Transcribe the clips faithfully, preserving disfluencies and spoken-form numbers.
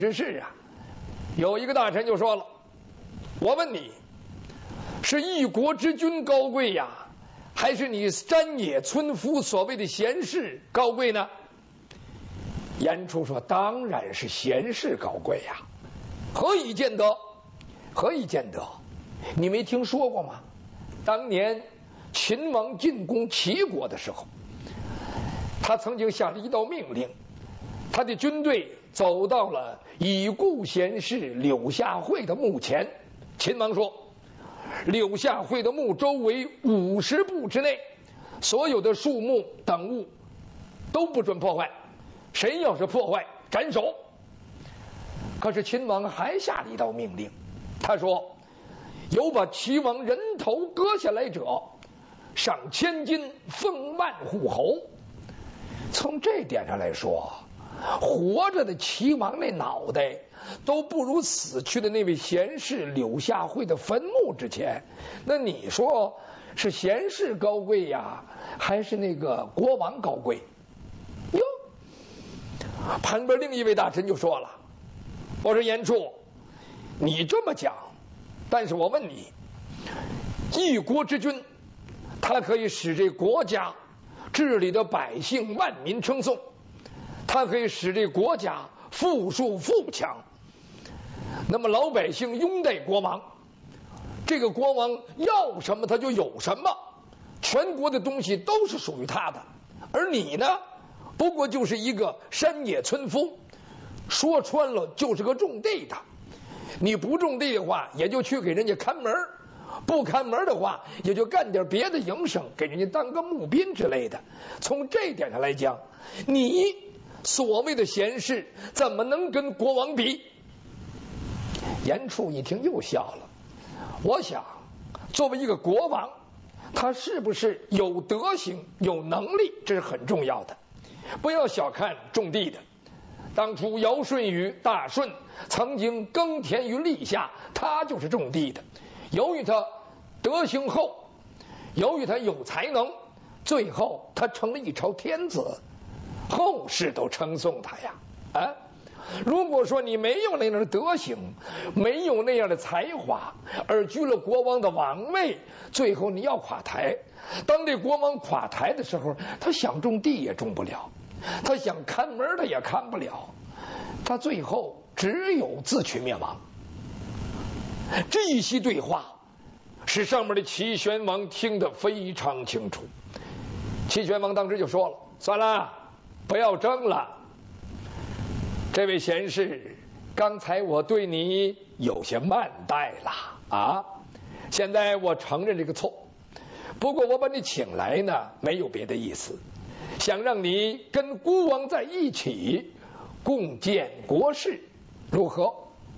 之事啊，有一个大臣就说了：“我问你，是一国之君高贵呀，还是你山野村夫所谓的贤士高贵呢？”严处说：“当然是贤士高贵呀，何以见得？何以见得？你没听说过吗？当年秦王进攻齐国的时候，他曾经下了一道命令，他的军队走到了已故贤士柳下惠的墓前。秦王说，柳下惠的墓周围五十步之内，所有的树木等物都不准破坏，谁要是破坏，斩首。可是秦王还下了一道命令，他说，有把齐王人头割下来者，赏千金，封万户侯。从这点上来说，活着的齐王那脑袋都不如死去的那位贤士柳下惠的坟墓值钱。那你说是贤士高贵呀，还是那个国王高贵？哟，旁边另一位大臣就说了：“我说严处，你这么讲，但是我问你，一国之君，他可以使这国家治理的百姓万民称颂，他可以使这国家富庶富强，那么老百姓拥戴国王，这个国王要什么他就有什么，全国的东西都是属于他的。而你呢，不过就是一个山野村夫，说穿了就是个种地的。你不种地的话，也就去给人家看门；不看门的话，也就干点别的营生，给人家当个募兵之类的。从这点上来讲，你所谓的贤士怎么能跟国王比？”严处一听又笑了。我想，作为一个国王，他是不是有德行、有能力，这是很重要的。不要小看种地的。当初尧舜禹大舜曾经耕田于历下，他就是种地的。由于他德行厚，由于他有才能，最后他成了一朝天子，后世都称颂他呀。啊，如果说你没有那样的德行，没有那样的才华，而居了国王的王位，最后你要垮台。当这国王垮台的时候，他想种地也种不了，他想看门的也看不了，他最后只有自取灭亡。这一席对话使上面的齐宣王听得非常清楚。齐宣王当时就说了：“算了，不要争了。这位贤士，刚才我对你有些慢待了啊，现在我承认这个错。不过我把你请来呢，没有别的意思，想让你跟孤王在一起，共建国事，如何？”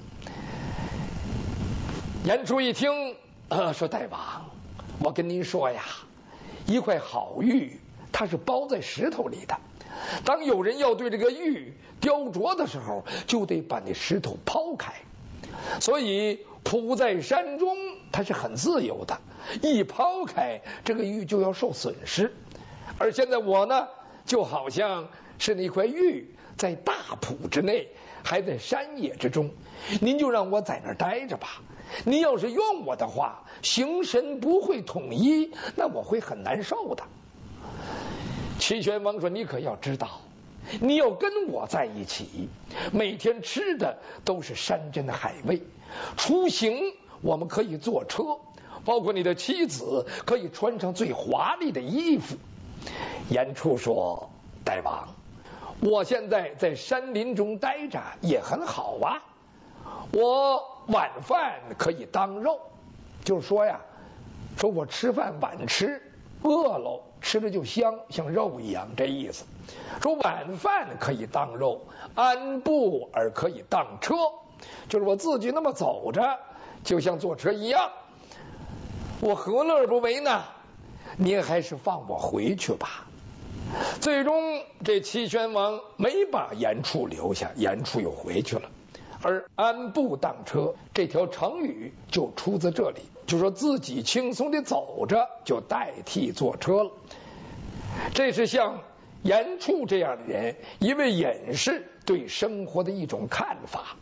严处一听，呃，说：“大王，我跟您说呀，一块好玉，它是包在石头里的。当有人要对这个玉雕琢的时候，就得把那石头抛开。所以铺在山中，它是很自由的，一抛开，这个玉就要受损失。而现在我呢，就好像是那块玉在大埔之内，还在山野之中，您就让我在那儿待着吧。您要是用我的话，形神不会统一，那我会很难受的。”齐宣王说：“你可要知道，你要跟我在一起，每天吃的都是山珍海味，出行我们可以坐车，包括你的妻子可以穿上最华丽的衣服。”严处说：“大王，我现在在山林中待着也很好啊，我晚饭可以当肉，就是说呀，说我吃饭晚吃，饿了吃着就香，像肉一样，这意思。说晚饭可以当肉，安步而可以当车，就是我自己那么走着，就像坐车一样，我何乐而不为呢？您还是放我回去吧。”最终这齐宣王没把严处留下，严处又回去了。而安步当车这条成语就出自这里，就说自己轻松地走着就代替坐车了。这是向严处这样的人，因为隐士对生活的一种看法。